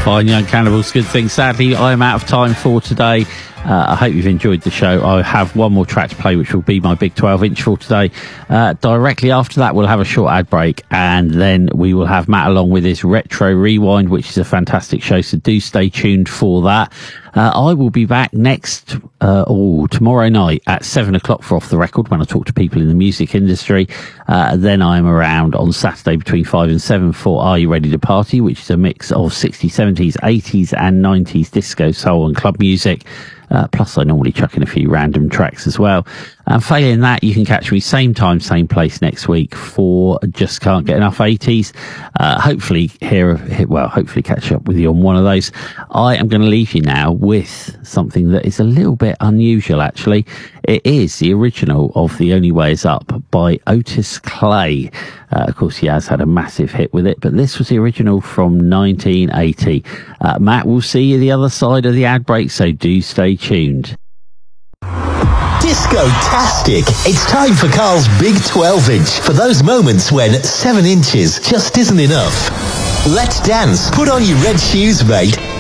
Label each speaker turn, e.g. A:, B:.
A: Fine Young Cannibals, good thing. Sadly, I am out of time for today. I hope you've enjoyed the show. I have one more track to play, which will be my big 12-inch for today. Directly after that, we'll have a short ad break, and then we will have Matt along with his Retro Rewind, which is a fantastic show, so do stay tuned for that. I will be back tomorrow night at 7 o'clock for Off the Record, when I talk to people in the music industry. Then I'm around on Saturday between 5 and 7 for Are You Ready to Party, which is a mix of 60s, 70s, 80s and 90s disco, soul and club music. Plus I normally chuck in a few random tracks as well. And failing that, you can catch me same time, same place next week for Just Can't Get Enough 80s. Hopefully catch up with you on one of those. I am going to leave you now with something that is a little bit unusual, actually. It is the original of The Only Way Is Up by Otis Clay. Of course, he has had a massive hit with it, but this was the original from 1980. Matt will see you the other side of the ad break, so do stay tuned.
B: Disco-tastic. It's time for Carl's Big 12-inch. For those moments when 7 inches just isn't enough. Let's dance. Put on your red shoes, mate.